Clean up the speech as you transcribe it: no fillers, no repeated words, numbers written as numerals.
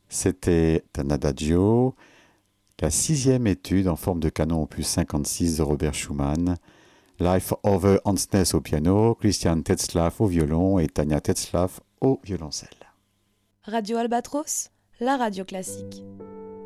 C'était un adagio, la sixième étude en forme de canon opus 56 de Robert Schumann. Life over Hansness au piano, Christian Tetzlaff au violon et Tania Tetzlaff au violoncelle. Radio Albatros, la radio classique.